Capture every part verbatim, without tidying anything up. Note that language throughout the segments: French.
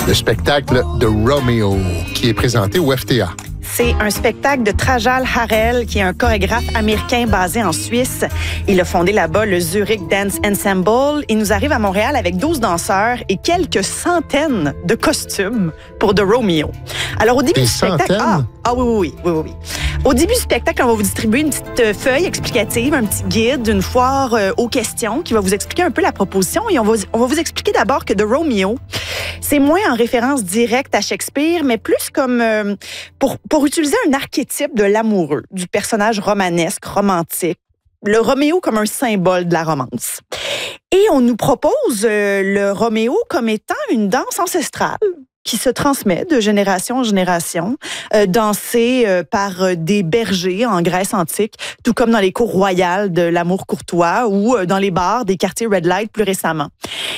le spectacle de Romeo qui est présenté au F T A. C'est un spectacle de Trajal Harel, qui est un chorégraphe américain basé en Suisse. Il a fondé là-bas le Zurich Dance Ensemble. Il nous arrive à Montréal avec douze danseurs et quelques centaines de costumes pour The Romeo. Alors, au début Des du spectacle... centaines? Ah, ah oui, oui, oui, oui, oui. Au début du spectacle, on va vous distribuer une petite feuille explicative, un petit guide d'une foire euh, aux questions qui va vous expliquer un peu la proposition. Et on va, on va vous expliquer d'abord que The Romeo, c'est moins en référence directe à Shakespeare, mais plus comme euh, pour, pour utiliser un archétype de l'amoureux, du personnage romanesque, romantique. Le Roméo comme un symbole de la romance. Et on nous propose euh, le Roméo comme étant une danse ancestrale qui se transmet de génération en génération, euh, dansée euh, par euh, des bergers en Grèce antique, tout comme dans les cours royales de l'amour courtois ou euh, dans les bars des quartiers Red Light plus récemment.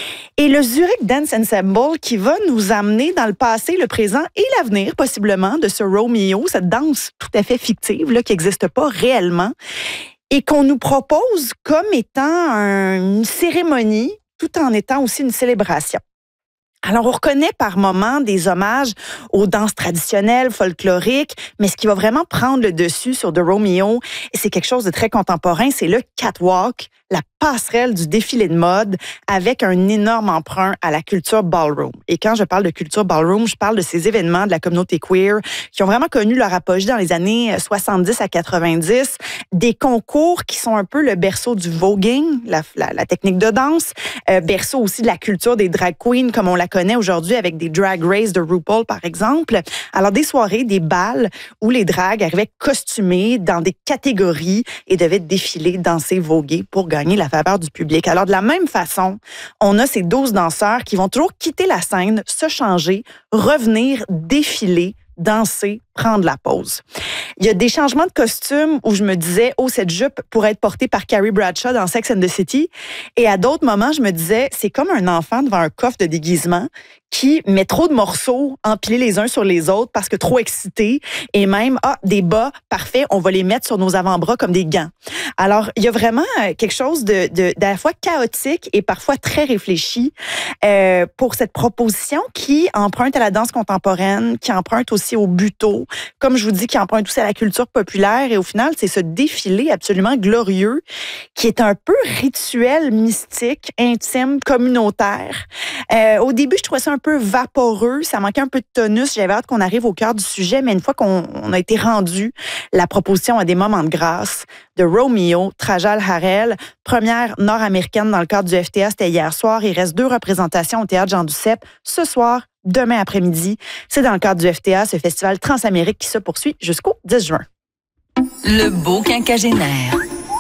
Et le Zurich Dance Ensemble qui va nous amener dans le passé, le présent et l'avenir, possiblement, de ce Romeo, cette danse tout à fait fictive, là, qui n'existe pas réellement, et qu'on nous propose comme étant un, une cérémonie, tout en étant aussi une célébration. Alors, on reconnaît par moments des hommages aux danses traditionnelles, folkloriques, mais ce qui va vraiment prendre le dessus sur The Romeo, et c'est quelque chose de très contemporain, c'est le catwalk, la passerelle du défilé de mode avec un énorme emprunt à la culture ballroom. Et quand je parle de culture ballroom, je parle de ces événements de la communauté queer qui ont vraiment connu leur apogée dans les années soixante-dix à quatre-vingt-dix, des concours qui sont un peu le berceau du voguing, la, la, la technique de danse, euh, berceau aussi de la culture des drag queens comme on la connaît aujourd'hui avec des drag races de RuPaul, par exemple. Alors, des soirées, des balles où les drags arrivaient costumés dans des catégories et devaient défiler, danser, voguer pour gagner la faveur du public. Alors, de la même façon, on a ces douze danseurs qui vont toujours quitter la scène, se changer, revenir, défiler, danser, prendre la pause. Il y a des changements de costume où je me disais, oh, cette jupe pourrait être portée par Carrie Bradshaw dans Sex and the City. Et à d'autres moments, je me disais, c'est comme un enfant devant un coffre de déguisement qui met trop de morceaux empilés les uns sur les autres parce que trop excité. Et même, ah, des bas, parfait, on va les mettre sur nos avant-bras comme des gants. Alors, il y a vraiment quelque chose de, de, d'à la fois chaotique et parfois très réfléchi euh, pour cette proposition qui emprunte à la danse contemporaine, qui emprunte aussi au buto, comme je vous dis, qui emprunte aussi à la culture populaire. Et au final, c'est ce défilé absolument glorieux qui est un peu rituel, mystique, intime, communautaire. Euh, au début, je trouvais ça un peu vaporeux, ça manquait un peu de tonus. J'avais hâte qu'on arrive au cœur du sujet, mais une fois qu'on on a été rendu, la proposition a des moments de grâce de Romeo, Trajal Harel, première nord-américaine dans le cadre du F T A, c'était hier soir. Il reste deux représentations au Théâtre Jean Duceppe ce soir, demain après-midi. C'est dans le cadre du F T A, ce festival Transamérique qui se poursuit jusqu'au dix juin. Le beau quinquagénaire.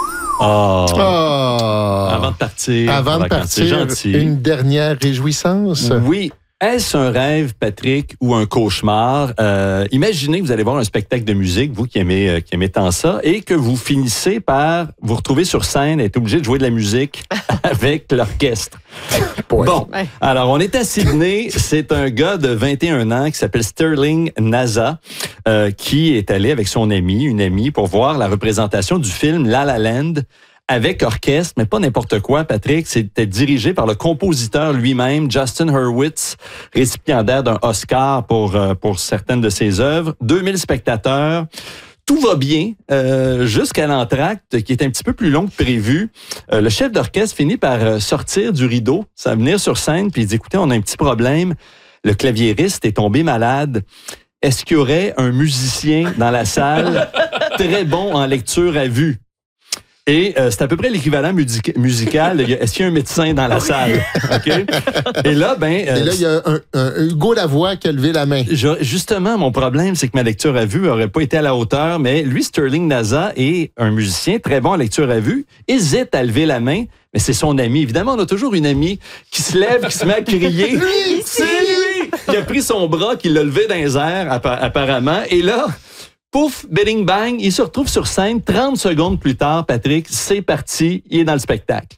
Oh. Oh. Avant de partir. Avant de partir, une dernière réjouissance. Oui. Est-ce un rêve, Patrick, ou un cauchemar? Euh, imaginez que vous allez voir un spectacle de musique, vous qui aimez, euh, qui aimez tant ça, et que vous finissez par vous retrouver sur scène et être obligé de jouer de la musique avec l'orchestre. Bon, alors on est à Sydney. C'est un gars de vingt et un ans qui s'appelle Sterling Nasa, euh, qui est allé avec son ami, une amie, pour voir la représentation du film La La Land avec orchestre, mais pas n'importe quoi, Patrick. C'était dirigé par le compositeur lui-même, Justin Hurwitz, récipiendaire d'un Oscar pour, euh, pour certaines de ses œuvres. deux mille spectateurs. Tout va bien euh, jusqu'à l'entracte, qui est un petit peu plus long que prévu. Euh, le chef d'orchestre finit par euh, sortir du rideau, ça va venir sur scène, puis il dit, écoutez, on a un petit problème. Le claviériste est tombé malade. Est-ce qu'il y aurait un musicien dans la salle très bon en lecture à vue? Et euh, c'est à peu près l'équivalent music- musical. De, est-ce qu'il y a un médecin dans la salle? Okay? Et là, ben... Euh, Et là, il y a un, un Hugo Lavoie qui a levé la main. Je, justement, mon problème, c'est que ma lecture à vue n'aurait pas été à la hauteur, mais lui, Sterling Nasa, est un musicien très bon en lecture à vue, hésite à lever la main, mais c'est son ami. Évidemment, on a toujours une amie qui se lève, qui se met à crier. Lui, c'est lui! Qui a pris son bras, qui l'a levé dans les airs, apparemment. Et là... Pouf, bidding bang, il se retrouve sur scène trente secondes plus tard, Patrick, c'est parti, il est dans le spectacle.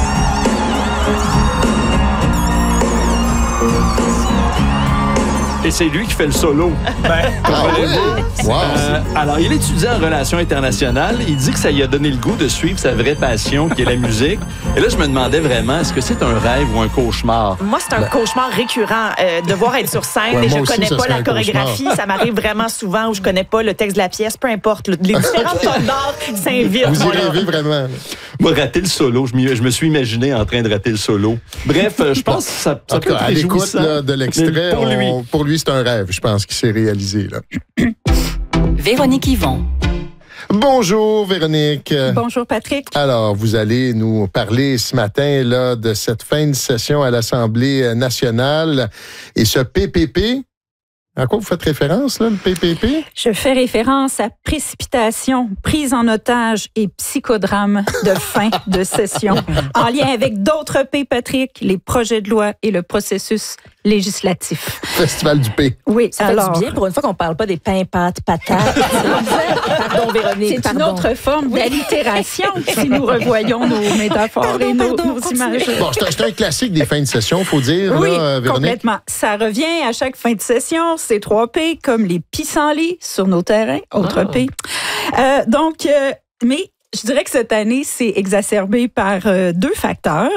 Et et c'est lui qui fait le solo. Ben, Ah oui? Wow. Euh, alors, il étudie en relations internationales. Il dit que ça lui a donné le goût de suivre sa vraie passion, qui est la musique. Et là, je me demandais vraiment, est-ce que c'est un rêve ou un cauchemar? Moi, c'est un cauchemar récurrent. Euh, devoir être sur scène Ouais, et moi je aussi, connais ça pas serait la un chorégraphie. Ça m'arrive vraiment souvent où je connais pas le texte de la pièce, peu importe. Les différentes tonnes d'art s'invitent. Vous y moi, là. rêvez vraiment. Moi, rater le solo, je, m'y- je me suis imaginé en train de rater le solo. Bref, euh, je pense que ça, ça En peut tout être cas, à l'écoute réjouissant. là, de l'extrait, Mais pour lui. on- pour lui, c'est un rêve, je pense, qui s'est réalisé. Là. Véronique Yvon. Bonjour, Véronique. Bonjour, Patrick. Alors, vous allez nous parler ce matin là, de cette fin de session à l'Assemblée nationale et ce P P P. À quoi vous faites référence, là, le P P P? Je fais référence à précipitation, prise en otage et psychodrame de fin de session, en lien avec d'autres P, Patrick, les projets de loi et le processus législatif. Festival du P. Oui, Ça alors, fait du bien pour une fois qu'on parle pas des pains, pâtes, patates. Pardon, Véronique, c'est une pardon. autre forme d'allitération si nous revoyons nos métaphores Pardon, et nos, pardon, nos continuez. images. Bon, c'est un, c'est un classique des fins de session, faut dire, Oui, là, euh, Véronique. complètement. Ça revient à chaque fin de session, ces trois P, comme les pissenlits sur nos terrains, autre Ah. P. Euh, donc, euh, mais je dirais que cette année, c'est exacerbé par euh, deux facteurs.